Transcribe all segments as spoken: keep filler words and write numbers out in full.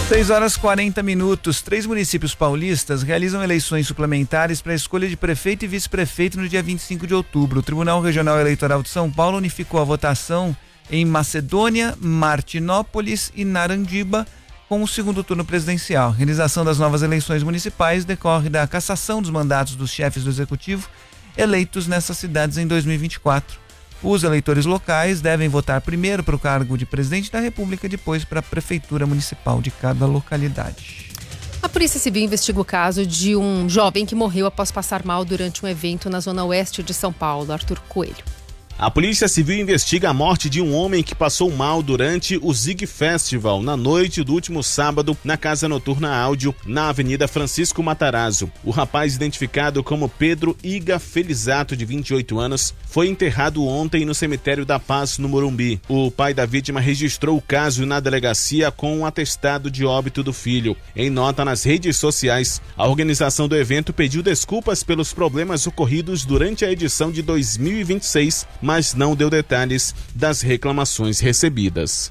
seis horas e quarenta minutos. Três municípios paulistas realizam eleições suplementares para a escolha de prefeito e vice-prefeito no dia vinte e cinco de outubro. O Tribunal Regional Eleitoral de São Paulo unificou a votação em Macedônia, Martinópolis e Narandiba com o segundo turno presidencial. A realização das novas eleições municipais decorre da cassação dos mandatos dos chefes do executivo eleitos nessas cidades em dois mil e vinte e quatro. Os eleitores locais devem votar primeiro para o cargo de presidente da República e depois para a prefeitura municipal de cada localidade. A Polícia Civil investiga o caso de um jovem que morreu após passar mal durante um evento na zona oeste de São Paulo. Arthur Coelho. A Polícia Civil investiga a morte de um homem que passou mal durante o Zig Festival na noite do último sábado na Casa Noturna Áudio, na Avenida Francisco Matarazzo. O rapaz, identificado como Pedro Iga Felizato, de vinte e oito anos, foi enterrado ontem no Cemitério da Paz, no Morumbi. O pai da vítima registrou o caso na delegacia com um atestado de óbito do filho. Em nota nas redes sociais, a organização do evento pediu desculpas pelos problemas ocorridos durante a edição de dois mil e vinte e seis, mas não deu detalhes das reclamações recebidas.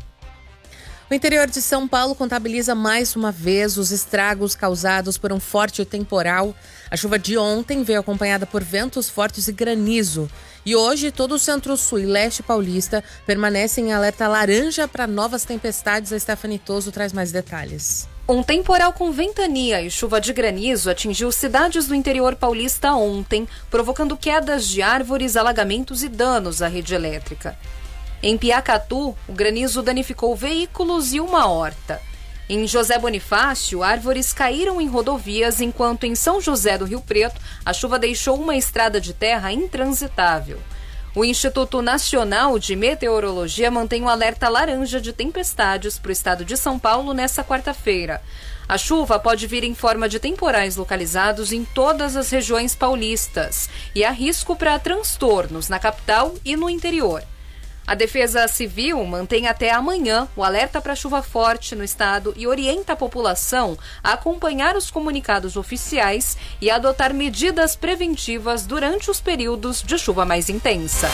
O interior de São Paulo contabiliza mais uma vez os estragos causados por um forte temporal. A chuva de ontem veio acompanhada por ventos fortes e granizo. E hoje todo o centro-sul e leste paulista permanecem em alerta laranja para novas tempestades. A Stephanie Toso traz mais detalhes. Um temporal com ventania e chuva de granizo atingiu cidades do interior paulista ontem, provocando quedas de árvores, alagamentos e danos à rede elétrica. Em Piacatu, o granizo danificou veículos e uma horta. Em José Bonifácio, árvores caíram em rodovias, enquanto em São José do Rio Preto, a chuva deixou uma estrada de terra intransitável. O Instituto Nacional de Meteorologia mantém um alerta laranja de tempestades para o estado de São Paulo nesta quarta-feira. A chuva pode vir em forma de temporais localizados em todas as regiões paulistas e há risco para transtornos na capital e no interior. A Defesa Civil mantém até amanhã o alerta para chuva forte no estado e orienta a população a acompanhar os comunicados oficiais e a adotar medidas preventivas durante os períodos de chuva mais intensa.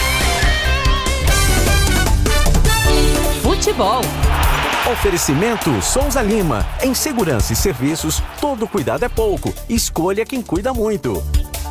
Futebol. Oferecimento Souza Lima. Em segurança e serviços, todo cuidado é pouco. Escolha quem cuida muito.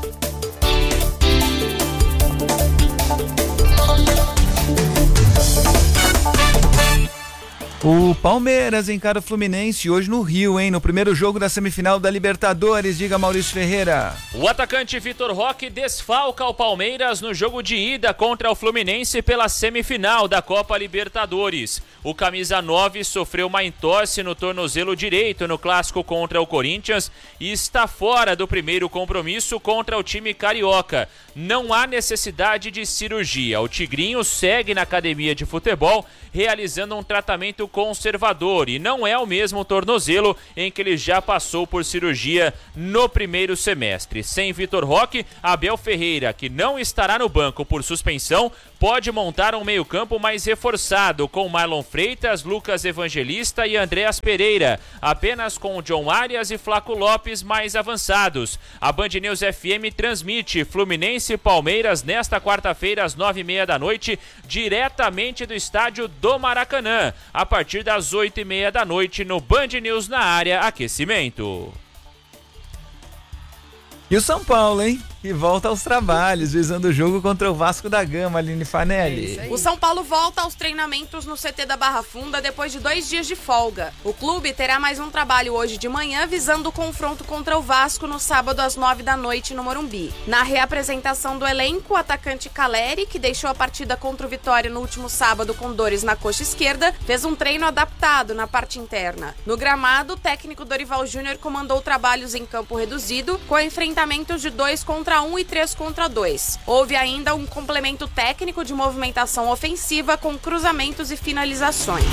O Palmeiras encara o Fluminense hoje no Rio, hein? No primeiro jogo da semifinal da Libertadores. Diga, Maurício Ferreira. O atacante Vitor Roque desfalca o Palmeiras no jogo de ida contra o Fluminense pela semifinal da Copa Libertadores. O camisa nove sofreu uma entorse no tornozelo direito no clássico contra o Corinthians e está fora do primeiro compromisso contra o time carioca. Não há necessidade de cirurgia. O Tigrinho segue na academia de futebol realizando um tratamento conservador e não é o mesmo tornozelo em que ele já passou por cirurgia no primeiro semestre. Sem Vitor Roque, Abel Ferreira, que não estará no banco por suspensão, pode montar um meio-campo mais reforçado com Marlon Freitas, Lucas Evangelista e Andréas Pereira, apenas com John Arias e Flaco Lopes mais avançados. A Band News F M transmite Fluminense e Palmeiras nesta quarta-feira às nove e meia da noite, diretamente do estádio do Maracanã, a partir das oito e meia da noite no Band News na área aquecimento. E o São Paulo, hein? Que volta aos trabalhos, visando o jogo contra o Vasco da Gama, Aline Fanelli. É o São Paulo volta aos treinamentos no C T da Barra Funda depois de dois dias de folga. O clube terá mais um trabalho hoje de manhã, visando o confronto contra o Vasco no sábado às nove da noite no Morumbi. Na reapresentação do elenco, o atacante Caleri, que deixou a partida contra o Vitória no último sábado com dores na coxa esquerda, fez um treino adaptado na parte interna. No gramado, o técnico Dorival Júnior comandou trabalhos em campo reduzido, com enfrentamentos de dois contra um e três contra dois. Houve ainda um complemento técnico de movimentação ofensiva com cruzamentos e finalizações.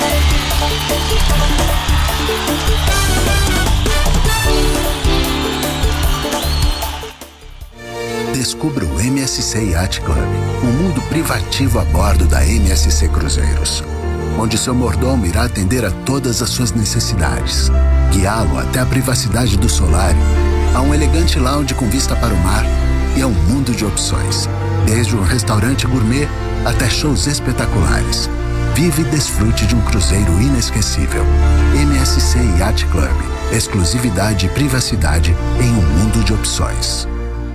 Descubra o M S C Yacht Club, um mundo privativo a bordo da M S C Cruzeiros, onde seu mordomo irá atender a todas as suas necessidades, guiá-lo até a privacidade do solário, a um elegante lounge com vista para o mar e a um mundo de opções, desde um restaurante gourmet até shows espetaculares. Vive e desfrute de um cruzeiro inesquecível. M S C exclusividade e privacidade em um mundo de opções.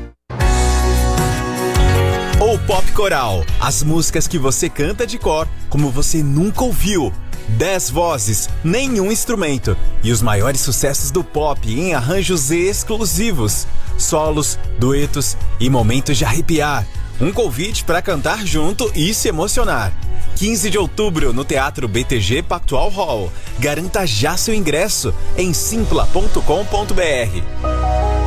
Ou Pop Coral, as músicas que você canta de cor, como você nunca ouviu. Dez vozes, nenhum instrumento. E os maiores sucessos do pop em arranjos exclusivos. Solos, duetos e momentos de arrepiar. Um convite para cantar junto e se emocionar. quinze de outubro no Teatro B T G Pactual Hall. Garanta já seu ingresso em simpla ponto com ponto br.